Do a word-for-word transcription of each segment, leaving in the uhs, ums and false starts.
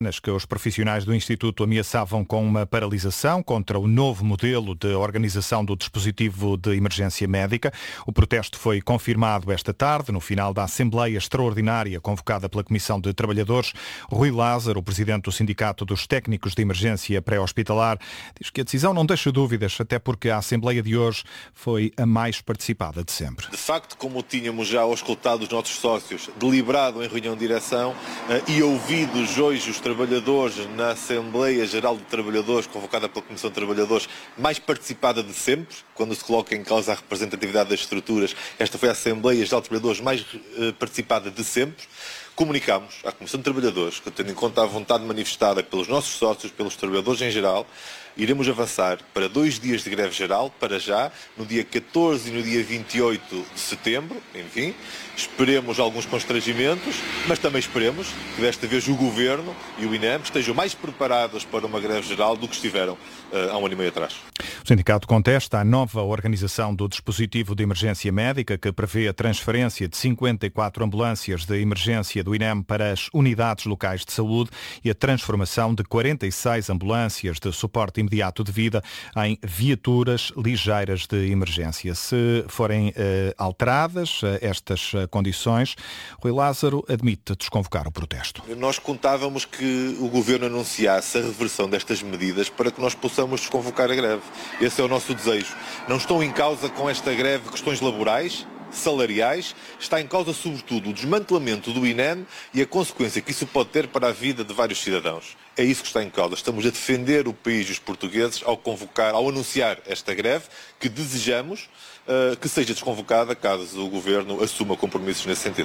que os profissionais do Instituto ameaçavam com uma paralisação contra o novo modelo de organização do dispositivo de emergência médica. O protesto foi confirmado esta tarde, no final da Assembleia Extraordinária convocada pela Comissão de Trabalhadores. Rui Lázaro, o presidente do Sindicato dos Técnicos de Emergência Pré-Hospitalar, diz que a decisão não deixa dúvidas, até porque a Assembleia de hoje foi a mais participada de sempre. De facto, como tínhamos já auscultado os nossos sócios, deliberado em reunião de direção e ouvidos hoje os trabalhadores na Assembleia Geral de Trabalhadores, convocada pela Comissão de Trabalhadores, mais participada de sempre, quando se coloca em causa a representatividade das estruturas, esta foi a Assembleia Geral de Trabalhadores mais uh, participada de sempre. Comunicámos à Comissão de Trabalhadores que, tendo em conta a vontade manifestada pelos nossos sócios, pelos trabalhadores em geral, iremos avançar para dois dias de greve geral, para já, no dia catorze e no dia vinte e oito de setembro, enfim. Esperemos alguns constrangimentos, mas também esperemos que desta vez o Governo e o INEM estejam mais preparados para uma greve geral do que estiveram uh, há um ano e meio atrás. O sindicato contesta a nova organização do dispositivo de emergência médica que prevê a transferência de cinquenta e quatro ambulâncias de emergência do INEM para as unidades locais de saúde e a transformação de quarenta e seis ambulâncias de suporte imediato de vida em viaturas ligeiras de emergência. Se forem eh, alteradas eh, estas eh, condições, Rui Lázaro admite desconvocar o protesto. Nós contávamos que o Governo anunciasse a reversão destas medidas para que nós possamos desconvocar a greve. Esse é o nosso desejo. Não estão em causa com esta greve questões laborais, salariais, está em causa sobretudo o desmantelamento do INEM e a consequência que isso pode ter para a vida de vários cidadãos. É isso que está em causa. Estamos a defender o país e os portugueses ao convocar, ao anunciar esta greve, que desejamos uh, que seja desconvocada caso o Governo assuma compromissos nesse sentido.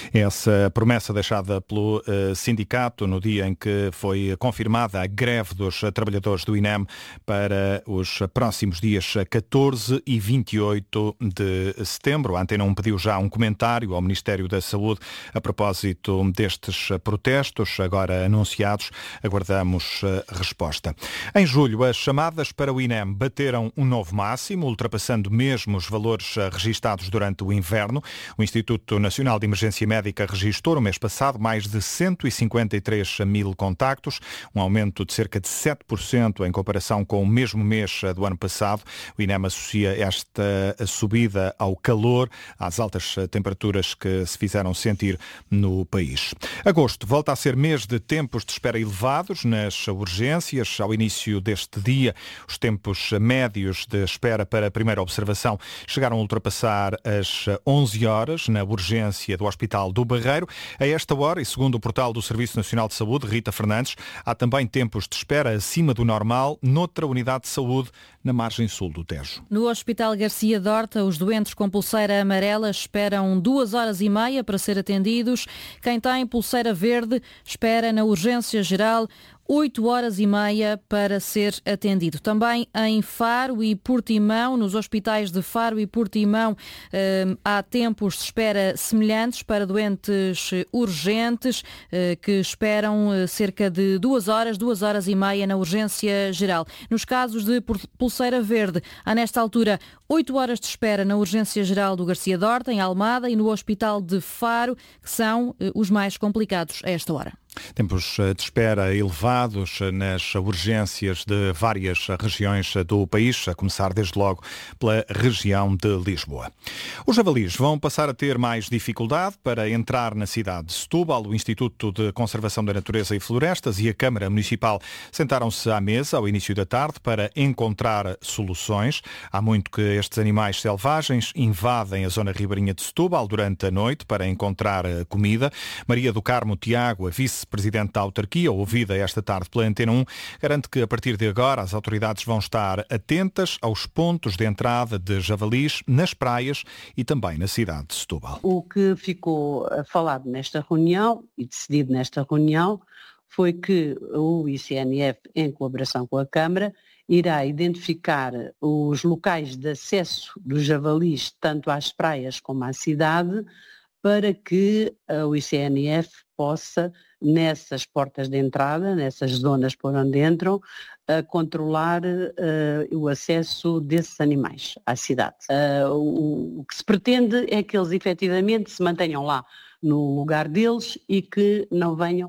Essa promessa deixada pelo uh, sindicato no dia em que foi confirmada a greve dos trabalhadores do INEM para os próximos dias catorze e vinte e oito de setembro. A Antena um pediu já um comentário ao Ministério da Saúde a propósito destes protestos, agora anunciados. Aguardamos a resposta. Em julho, as chamadas para o INEM bateram um novo máximo, ultrapassando mesmo os valores registados durante o inverno. O Instituto Nacional de Emergência Médica registrou no mês passado mais de cento e cinquenta e três mil contactos, um aumento de cerca de sete por cento em comparação com o mesmo mês do ano passado. O INEM associa esta subida ao calor, às altas temperaturas que se fizeram sentir no país. Agosto volta a ser mês de tempos de espera elevados nas urgências. Ao início deste dia, os tempos médios de espera para a primeira observação chegaram a ultrapassar as onze horas na urgência do Hospital do Barreiro. A esta hora, e segundo o portal do Serviço Nacional de Saúde, Rita Fernandes, há também tempos de espera acima do normal noutra unidade de saúde na margem sul do Tejo. No Hospital Garcia Dorta, os doentes com pulseira amarela esperam duas horas e meia para ser atendidos. Quem tem pulseira verde espera na urgência geral oito horas e meia para ser atendido. Também em Faro e Portimão, nos hospitais de Faro e Portimão, eh, há tempos de espera semelhantes para doentes urgentes eh, que esperam eh, cerca de duas horas, duas horas e meia na urgência geral. Nos casos de pulseira verde, há nesta altura oito horas de espera na urgência geral do Garcia Dorta, em Almada, e no Hospital de Faro, que são eh, os mais complicados a esta hora. Tempos de espera elevados nas urgências de várias regiões do país, a começar desde logo pela região de Lisboa. Os javalis vão passar a ter mais dificuldade para entrar na cidade de Setúbal. O Instituto de Conservação da Natureza e Florestas e a Câmara Municipal sentaram-se à mesa ao início da tarde para encontrar soluções. Há muito que estes animais selvagens invadem a zona ribeirinha de Setúbal durante a noite para encontrar comida. Maria do Carmo Tiago, a vice Presidente da autarquia, ouvida esta tarde pela Antena um, garante que a partir de agora as autoridades vão estar atentas aos pontos de entrada de javalis nas praias e também na cidade de Setúbal. O que ficou falado nesta reunião e decidido nesta reunião foi que o I C N F, em colaboração com a Câmara, irá identificar os locais de acesso dos javalis tanto às praias como à cidade, para que o I C N F possa, nessas portas de entrada, nessas zonas por onde entram, a controlar uh, o acesso desses animais à cidade. Uh, o, o que se pretende é que eles efetivamente se mantenham lá no lugar deles e que não venham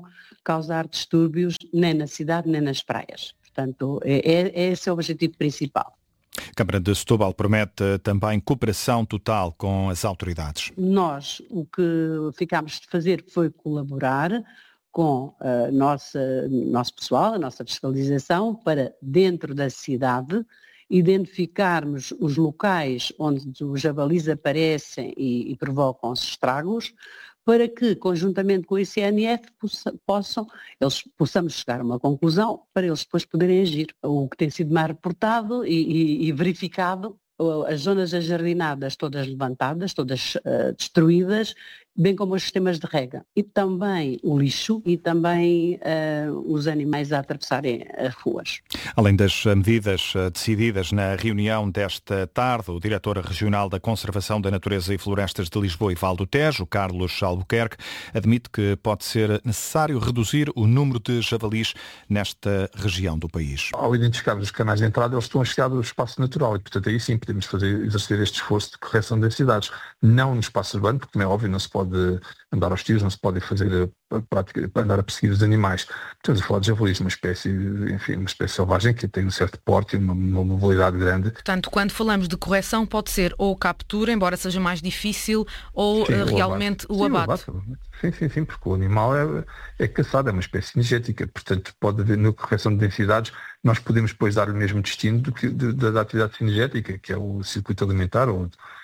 causar distúrbios nem na cidade nem nas praias. Portanto, é, é esse é o objetivo principal. A Câmara de Setúbal promete também cooperação total com as autoridades. Nós, o que ficámos de fazer foi colaborar com a nossa, nosso pessoal, a nossa fiscalização, para dentro da cidade identificarmos os locais onde os javalis aparecem e, e provocam os estragos, para que, conjuntamente com o I C N F, possam, eles, possamos chegar a uma conclusão para eles depois poderem agir. O que tem sido mais reportado e, e, e verificado, as zonas ajardinadas todas levantadas, todas uh, destruídas, bem como os sistemas de rega. E também o lixo e também uh, os animais a atravessarem as ruas. Além das medidas decididas na reunião desta tarde, o diretor regional da Conservação da Natureza e Florestas de Lisboa e Val do Tejo, Carlos Albuquerque, admite que pode ser necessário reduzir o número de javalis nesta região do país. Ao identificarmos os canais de entrada, eles estão a chegar ao espaço natural e, portanto, aí sim podemos fazer, exercer este esforço de correção de densidades. Não no espaço urbano, porque, como é óbvio, não se pode andar aos tiros, não se pode fazer a prática, andar a perseguir os animais. Estamos a falar de javalis, uma espécie, enfim, uma espécie selvagem que tem um certo porte e uma, uma mobilidade grande. Portanto, quando falamos de correção, pode ser ou captura, embora seja mais difícil, ou sim, uh, realmente o abate. Sim, o abate. Sim, sim, sim, porque o animal é, é caçado, é uma espécie energética, portanto pode haver na correção de densidades, nós podemos depois dar o mesmo destino do que de, de, da atividade energética, que é o circuito alimentar ou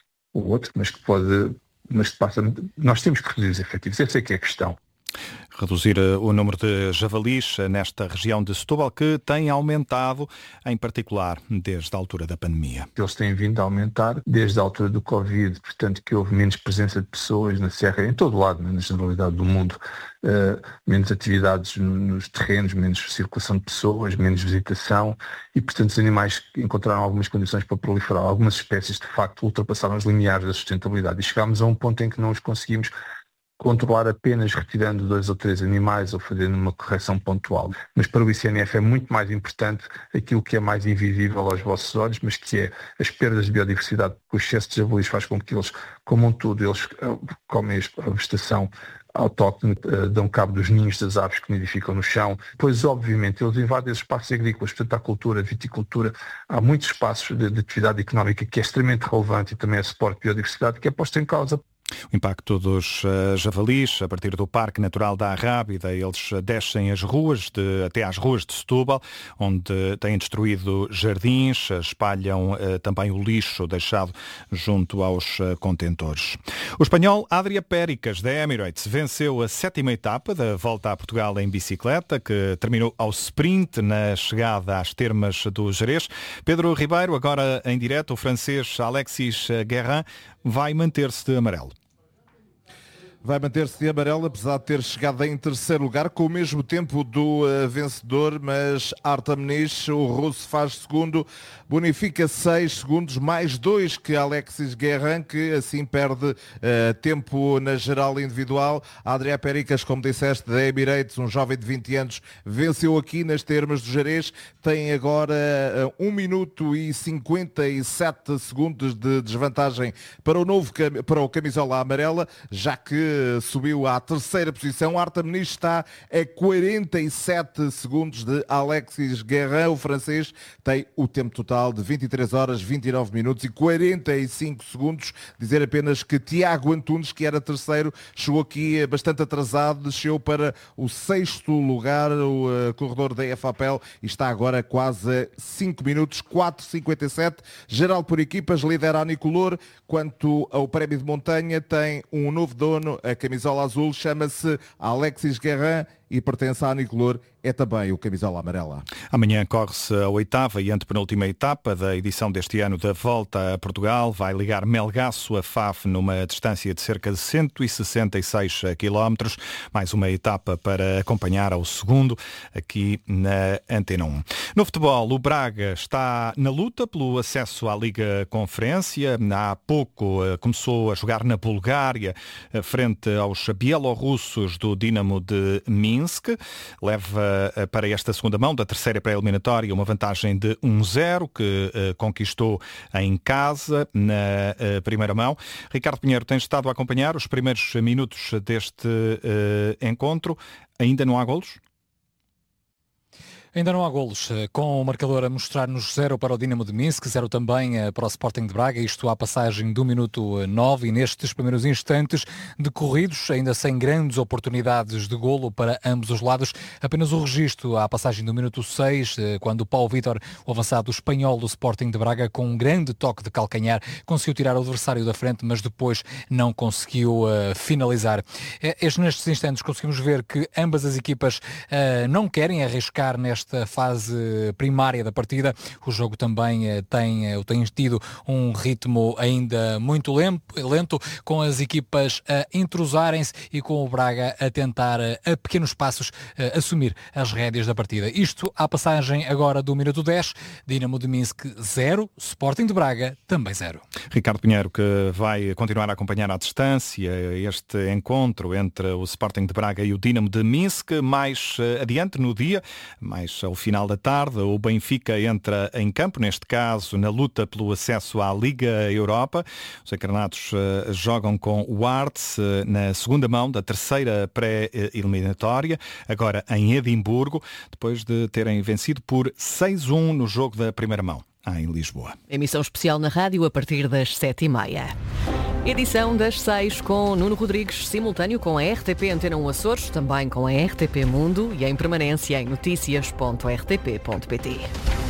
o outro, mas que pode, mas que passa, nós temos que reduzir os efetivos, essa é que é a questão. Reduzir o número de javalis nesta região de Setúbal, que tem aumentado, em particular, desde a altura da pandemia. Eles têm vindo a aumentar desde a altura do Covid, portanto que houve menos presença de pessoas na serra, em todo o lado, na generalidade do mundo, uh, menos atividades nos terrenos, menos circulação de pessoas, menos visitação e, portanto, os animais encontraram algumas condições para proliferar. Algumas espécies, de facto, ultrapassaram os limiares da sustentabilidade e chegámos a um ponto em que não os conseguimos controlar apenas retirando dois ou três animais ou fazendo uma correção pontual. Mas para o I C N F é muito mais importante aquilo que é mais invisível aos vossos olhos, mas que é as perdas de biodiversidade, porque o excesso de javalis faz com que eles comam tudo, eles comem a vegetação autóctone, dão cabo dos ninhos das aves que nidificam no chão. Pois, obviamente, eles invadem os espaços agrícolas, portanto, a cultura, a viticultura, há muitos espaços de, de atividade económica que é extremamente relevante e também é suporte de biodiversidade que é posto em causa. O impacto dos uh, javalis, a partir do Parque Natural da Arrábida, eles descem as ruas, de, até às ruas de Setúbal, onde têm destruído jardins, espalham uh, também o lixo deixado junto aos uh, contentores. O espanhol Adrià Péricas, da Emirates, venceu a sétima etapa da Volta a Portugal em bicicleta, que terminou ao sprint na chegada às termas do Gerês. Pedro Ribeiro, agora em direto, o francês Alexis Guérin vai manter-se de amarelo. Vai manter-se de amarelo, apesar de ter chegado em terceiro lugar, com o mesmo tempo do uh, vencedor, mas Artem Mnish, o russo, faz segundo, bonifica seis segundos, mais dois que Alexis Guérin, que assim perde uh, tempo na geral individual. Adrià Péricas, como disseste, da Emirates, um jovem de vinte anos, venceu aqui nas termas do Gerês, tem agora uh, um minuto e cinquenta e sete segundos de desvantagem para o novo para o camisola amarela, já que subiu à terceira posição. Artem Mnish está a quarenta e sete segundos de Alexis Guérin. O francês tem o tempo total de vinte e três horas, vinte e nove minutos e quarenta e cinco segundos. Dizer apenas que Tiago Antunes, que era terceiro, chegou aqui bastante atrasado, desceu para o sexto lugar, o uh, corredor da F A P E L, e está agora quase a cinco minutos, quatro e cinquenta e sete. Geral por equipas, lidera a Nicolor. Quanto ao prémio de montanha, tem um novo dono, a camisola azul, chama-se Alexis Guérin e pertence à Nicolor, é também o camisola amarela. Amanhã corre-se a oitava e antepenúltima etapa da edição deste ano da Volta a Portugal. Vai ligar Melgaço a Faf numa distância de cerca de cento e sessenta e seis quilómetros. Mais uma etapa para acompanhar ao segundo aqui na Antena um. No futebol, o Braga está na luta pelo acesso à Liga Conferência. Há pouco começou a jogar na Bulgária frente aos bielorrussos do Dinamo de Minsk. Minsk. Leva para esta segunda mão da terceira pré-eliminatória uma vantagem de um zero que uh, conquistou em casa na uh, primeira mão. Ricardo Pinheiro, tens estado a acompanhar os primeiros minutos deste uh, encontro. Ainda não há golos? Ainda não há golos, com o marcador a mostrar-nos zero para o Dinamo de Minsk, zero também para o Sporting de Braga, isto à passagem do minuto nove, e nestes primeiros instantes decorridos, ainda sem grandes oportunidades de golo para ambos os lados, apenas o registro à passagem do minuto seis, quando o Paulo Vítor, o avançado espanhol do Sporting de Braga, com um grande toque de calcanhar, conseguiu tirar o adversário da frente, mas depois não conseguiu uh, finalizar. Estes, nestes instantes conseguimos ver que ambas as equipas uh, não querem arriscar nesta fase primária da partida. O jogo também eh, tem, eh, tem tido um ritmo ainda muito lento, lento, com as equipas a entrosarem-se e com o Braga a tentar, eh, a pequenos passos, eh, assumir as rédeas da partida. Isto à passagem agora do minuto dez, Dinamo de Minsk zero, Sporting de Braga também zero. Ricardo Pinheiro, que vai continuar a acompanhar à distância este encontro entre o Sporting de Braga e o Dinamo de Minsk. Mais eh, adiante no dia, mais ao final da tarde, o Benfica entra em campo, neste caso na luta pelo acesso à Liga Europa. Os encarnados uh, jogam com o Arts uh, na segunda mão da terceira pré-eliminatória, agora em Edimburgo, depois de terem vencido por seis a um no jogo da primeira mão, em Lisboa. Emissão especial na rádio a partir das sete e meia. Edição das seis com Nuno Rodrigues, simultâneo com a R T P Antena um Açores, também com a R T P Mundo e em permanência em noticias ponto r t p ponto p t.